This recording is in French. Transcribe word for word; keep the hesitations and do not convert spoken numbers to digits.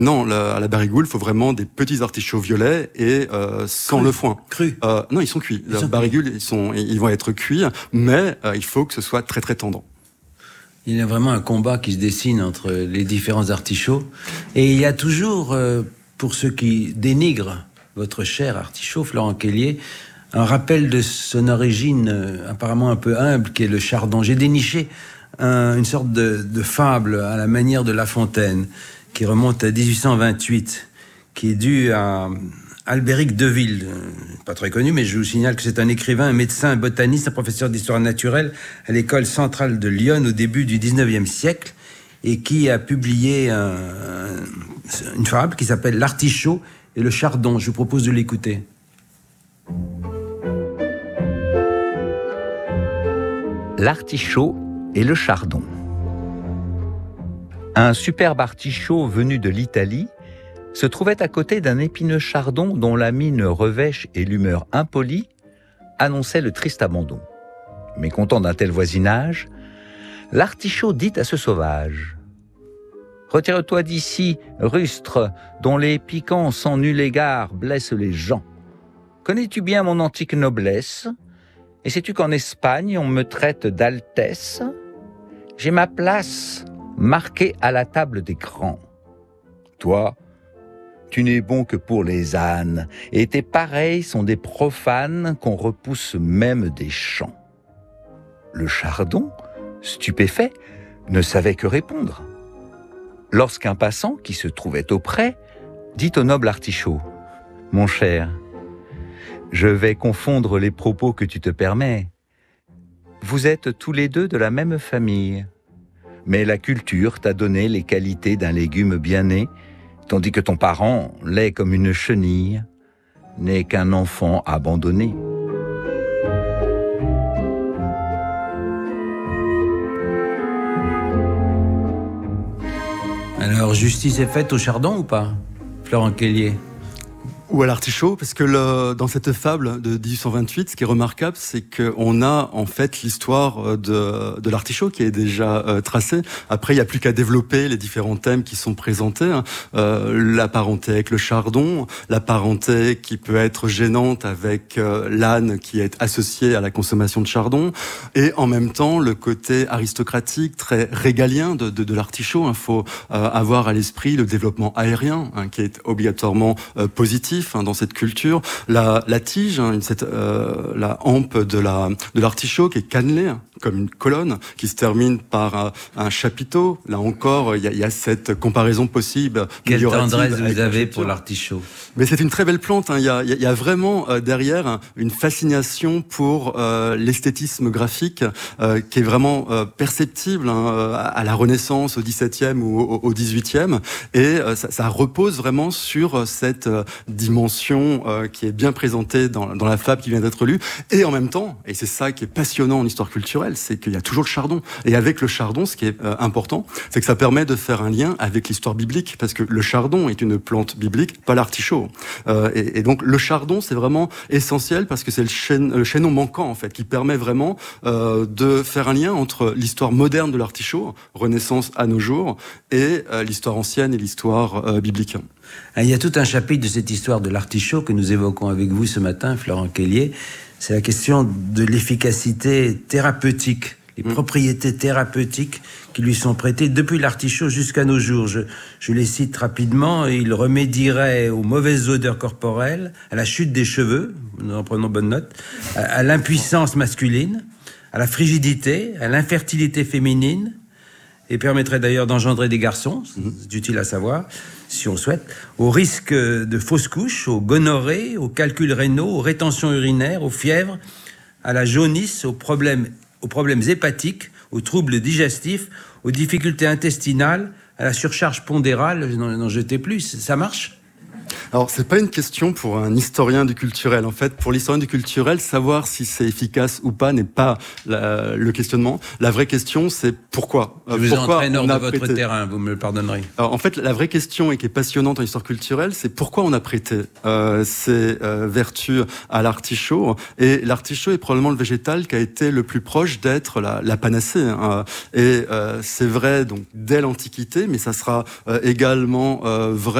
Non, la, à la barigoule, il faut vraiment des petits artichauts violets et euh, sans Cru. le foin. Cru. Euh, non, ils sont cuits. Ils la sont barigoule, ils sont, ils vont être cuits, mais euh, il faut que ce soit très très tendre. Il y a vraiment un combat qui se dessine entre les différents artichauts. Et il y a toujours, euh, pour ceux qui dénigrent votre cher artichaut, Florent Kellier, un rappel de son origine euh, apparemment un peu humble, qui est le chardon. J'ai déniché un, une sorte de, de fable à la manière de La Fontaine, qui remonte à dix-huit cent vingt-huit, qui est due à Albéric Deville, pas très connu, mais je vous signale que c'est un écrivain, un médecin, un botaniste, un professeur d'histoire naturelle à l'école centrale de Lyon au début du dix-neuvième siècle, et qui a publié un, un, une fable qui s'appelle L'artichaut et le chardon. Je vous propose de l'écouter. L'artichaut et le chardon. Un superbe artichaut venu de l'Italie se trouvait à côté d'un épineux chardon dont la mine revêche et l'humeur impolie annonçaient le triste abandon. Mécontent d'un tel voisinage, l'artichaut dit à ce sauvage : « Retire-toi d'ici, rustre, dont les piquants sans nul égard blessent les gens. Connais-tu bien mon antique noblesse ? Et sais-tu qu'en Espagne on me traite d'altesse ? J'ai ma place marquée à la table des grands. Toi, tu n'es bon que pour les ânes, et tes pareils sont des profanes qu'on repousse même des champs. » Le chardon, stupéfait, ne savait que répondre. Lorsqu'un passant, qui se trouvait auprès, dit au noble artichaut : « Mon cher, je vais confondre les propos que tu te permets. Vous êtes tous les deux de la même famille, mais la culture t'a donné les qualités d'un légume bien né, tandis que ton parent, laid comme une chenille, n'est qu'un enfant abandonné. » Alors, justice est faite au chardon ou pas, Florent Kellier ? Ou à l'artichaut, parce que le, dans cette fable de dix-huit cent vingt-huit, ce qui est remarquable, c'est qu'on a en fait l'histoire de, de l'artichaut qui est déjà euh, tracée. Après, il n'y a plus qu'à développer les différents thèmes qui sont présentés. Hein. Euh, la parenté avec le chardon, la parenté qui peut être gênante avec euh, l'âne qui est associé à la consommation de chardon, et en même temps le côté aristocratique, très régalien de, de, de l'artichaut. Il hein. faut euh, avoir à l'esprit le développement aérien, hein, qui est obligatoirement euh, positif dans cette culture, la, la tige, hein, cette, euh, la hampe de la de l'artichaut qui est cannelée hein, comme une colonne, qui se termine par un, un chapiteau. Là encore, il y, y a cette comparaison possible. Quelle tendresse vous avez pour l'artichaut. Mais c'est une très belle plante. Il hein. y, y, y a vraiment euh, derrière une fascination pour euh, l'esthétisme graphique euh, qui est vraiment euh, perceptible hein, à la Renaissance, au dix-septième ou au, au dix-huitième. Et euh, ça, ça repose vraiment sur cette euh, dimension euh, qui est bien présentée dans, dans la fable qui vient d'être lue. Et en même temps, et c'est ça qui est passionnant en histoire culturelle, c'est qu'il y a toujours le chardon. Et avec le chardon, ce qui est euh, important, c'est que ça permet de faire un lien avec l'histoire biblique, parce que le chardon est une plante biblique, pas l'artichaut. Euh, et, et donc le chardon, c'est vraiment essentiel parce que c'est le, chaîne, le chaînon manquant en fait, qui permet vraiment euh, de faire un lien entre l'histoire moderne de l'artichaut, Renaissance à nos jours, et euh, l'histoire ancienne et l'histoire euh, biblique. Il y a tout un chapitre de cette histoire de l'artichaut que nous évoquons avec vous ce matin, Florent Kellier. C'est la question de l'efficacité thérapeutique, les mmh. propriétés thérapeutiques qui lui sont prêtées depuis l'artichaut jusqu'à nos jours. Je, je les cite rapidement. Il remédierait aux mauvaises odeurs corporelles, à la chute des cheveux, nous en prenons bonne note, à, à l'impuissance masculine, à la frigidité, à l'infertilité féminine, et permettrait d'ailleurs d'engendrer des garçons, c'est utile à savoir, si on souhaite, au risque de fausses couches, aux gonorrhées, aux calculs rénaux, aux rétentions urinaires, aux fièvres, à la jaunisse, aux problèmes, aux problèmes hépatiques, aux troubles digestifs, aux difficultés intestinales, à la surcharge pondérale, n'en jetez plus, ça marche ? Alors, c'est pas une question pour un historien du culturel. En fait, pour l'historien du culturel, savoir si c'est efficace ou pas n'est pas la, le questionnement. La vraie question, c'est pourquoi. Je vous pourquoi entraîneur on a de votre prêté... terrain, vous me le pardonnerez. Alors, en fait, la vraie question et qui est passionnante en histoire culturelle, c'est pourquoi on a prêté euh, ces euh, vertus à l'artichaut. Et l'artichaut est probablement le végétal qui a été le plus proche d'être la, la panacée. Hein. Et euh, c'est vrai donc dès l'Antiquité, mais ça sera euh, également euh, vrai